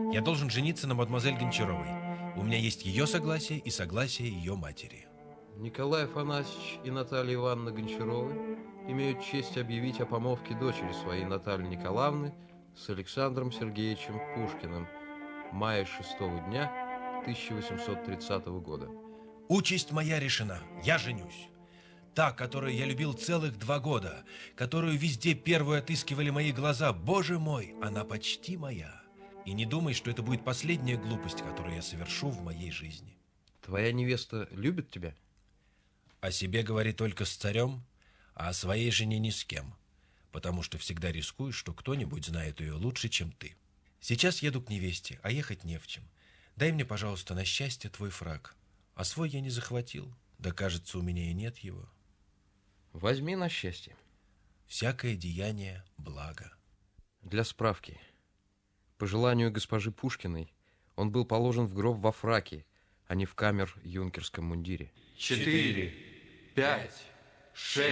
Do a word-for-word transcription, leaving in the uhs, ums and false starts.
Я должен жениться на мадемуазель Гончаровой. У меня есть ее согласие и согласие ее матери. Николай Афанасьевич и Наталья Ивановна Гончаровы имеют честь объявить о помолвке дочери своей Натальи Николаевны с Александром Сергеевичем Пушкиным мая шестого дня тысяча восемьсот тридцатого года. Участь моя решена. Я женюсь. Та, которую я любил целых два года, которую везде первую отыскивали мои глаза, боже мой, она почти моя. И не думай, что это будет последняя глупость, которую я совершу в моей жизни. Твоя невеста любит тебя? О себе говори только с царем, а о своей жене ни с кем, потому что всегда рискуешь, что кто-нибудь знает ее лучше, чем ты. Сейчас еду к невесте, а ехать не в чем. Дай мне, пожалуйста, на счастье твой фрак, а свой я не захватил, да, кажется, у меня и нет его. Возьми на счастье. Всякое деяние – благо. Для справки. По желанию госпожи Пушкиной он был положен в гроб во фраке, а не в камер-юнкерском мундире. Четыре, пять, шесть.